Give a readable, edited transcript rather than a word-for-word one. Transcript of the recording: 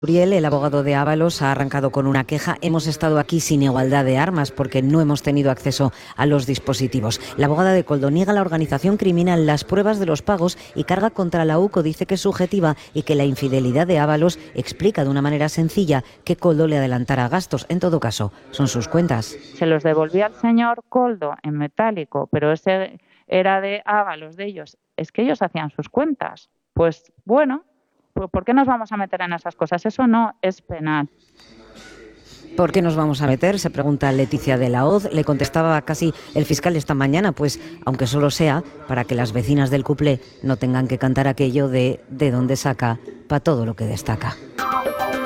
Uriel, el abogado de Ábalos, ha arrancado con una queja. Hemos estado aquí sin igualdad de armas porque no hemos tenido acceso a los dispositivos. La abogada de Koldo niega la organización criminal, las pruebas de los pagos y carga contra la UCO. Dice que es subjetiva y que la infidelidad de Ábalos explica de una manera sencilla que Koldo le adelantara gastos. En todo caso, son sus cuentas. Se los devolvía al señor Koldo en metálico, pero ese era de Ábalos, de ellos. Es que ellos hacían sus cuentas. Pues bueno, ¿por qué nos vamos a meter en esas cosas? Eso no es penal. ¿Por qué nos vamos a meter?, se pregunta Leticia de la Hoz. Le contestaba casi el fiscal esta mañana, pues aunque solo sea para que las vecinas del cuplé no tengan que cantar aquello de dónde saca pa' todo lo que destaca.